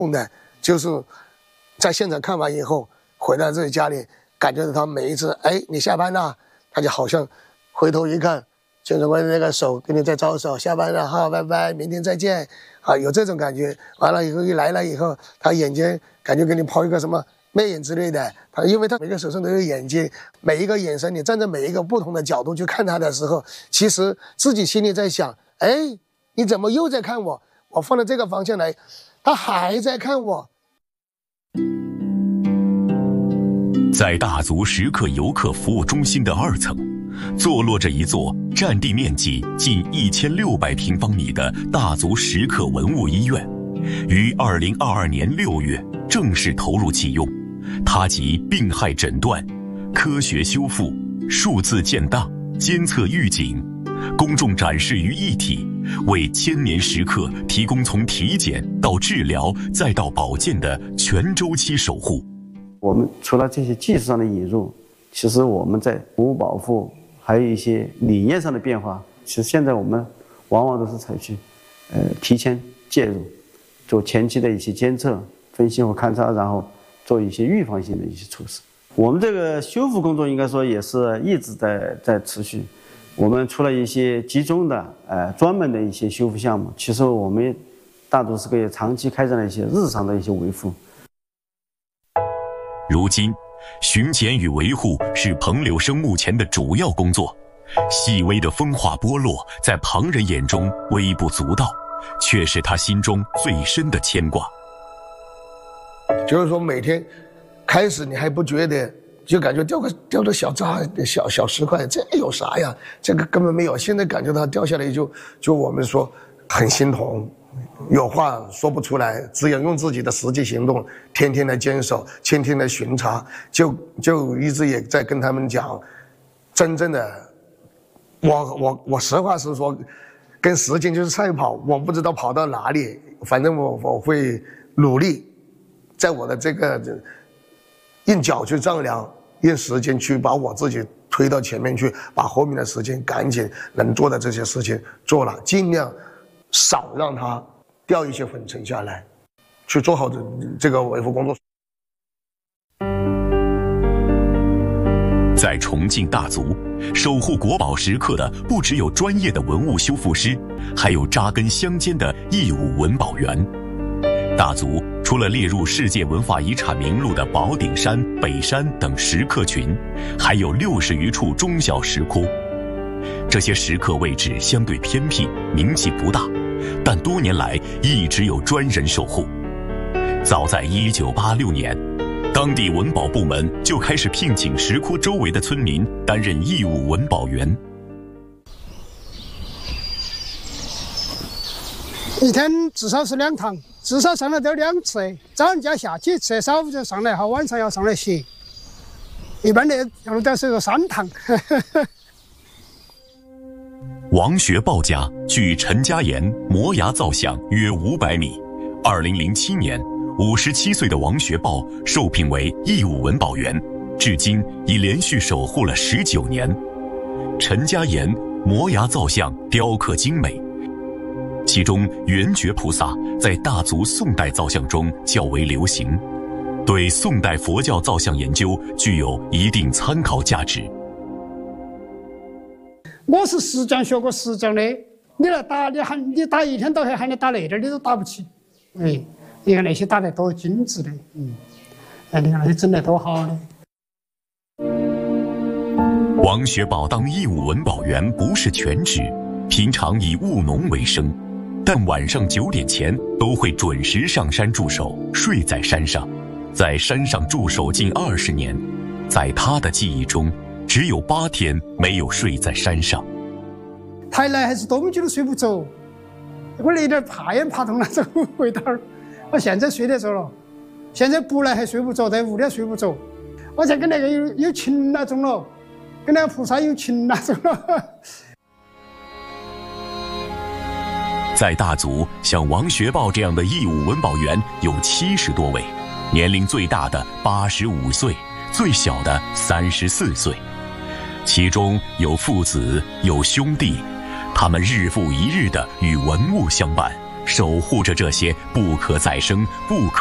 的，就是在现场看完以后，回到自己家里，感觉到他每一次，哎，你下班了，他就好像回头一看，牵着我的那个手跟你在招手，下班了，好，拜拜，明天再见，啊，有这种感觉。完了以后一来了以后，他眼睛感觉给你抛一个什么媚眼之类的，因为他每个手上都有眼睛，每一个眼神，你站在每一个不同的角度去看他的时候，其实自己心里在想，哎，你怎么又在看我？我放到这个方向来，他还在看我。 在大足食客游客服务中心的2层，坐落着一座占地面积近1600平方米的大足食客文物医院，于2022年6月正式投入启用。它集病害诊断、科学修复、数字建档、监测预警，公众展示于一体，为千年食客提供从体检到治疗再到保健的全周期守护。 我们除了这些技术上的引入，其实我们在服务保护还有一些理念上的变化。其实现在我们往往都是采取提前介入，做前期的一些监测、分析和勘察，然后做一些预防性的一些措施。我们这个修复工作应该说也是一直在持续。我们除了一些集中的专门的一些修复项目，其实我们大足食客也长期开展了一些日常的一些维护。 如今，巡检与维护是彭柳生目前的主要工作。细微的风化剥落，在旁人眼中微不足道，却是他心中最深的牵挂。 就是说，每天开始你还不觉得，就感觉掉个小渣、小石块，这有啥呀？这个根本没有。现在感觉到掉下来就我们说很心痛。有话说不出来，只有用自己的实际行动，天天的坚守，天天的巡查，就一直也在跟他们讲，真正的，我实话实说，跟时间就是赛跑，我不知道跑到哪里，反正我会努力，在我的这个用脚去丈量，用时间去把我自己推到前面去，把后面的时间赶紧能做的这些事情做了，尽量少让它掉一些粉尘下来，去做好这个维护工作。 在重庆大足，守护国宝时刻的不只有专业的文物修复师，还有扎根乡间的义务文保员。大足除了列入世界文化遗产名录的宝顶山、北山等石刻群，还有60余处中小石窟。这些石刻位置相对偏僻，名气不大，但多年来一直有专人守护。早在1986年，当地文保部门就开始聘请石窟周围的村民担任义务文保员。 一天至少是2趟，至少上来都2次，早上加下去吃少就上来，好晚上要上来歇。一般的要都是个3趟。 王学报家距陈家岩摩崖造像约500米。2007年，57岁的王学报受聘为义务文保员，至今已连续守护了19年。陈家岩摩崖造像雕刻精美，其中圆觉菩萨在大足宋代造像中较为流行，对宋代佛教造像研究具有一定参考价值。 我是石匠学过石匠的，你来打，你打一天到黑喊你打那点，你都打不起。哎，你看那些打得多精致的，哎，你看那些整得多好的。 王学宝当义务文保员不是全职，平常以务农为生，但晚上9点前都会准时上山驻守，睡在山上。在山上驻守近20年，在他的记忆中，只有8天没有睡在山上。 太来还是多么久都睡不着，我那点怕也怕痛那种味道。我现在睡得着了，现在不来还睡不着，在屋里睡不着。我才跟那个有情那种了，跟那个菩萨有情那种了。 在大足，像王学报这样的义务文保员有70多位，年龄最大的85岁，最小的34岁，其中有父子，有兄弟，他们日复一日地与文物相伴， 守护着这些不可再生、不可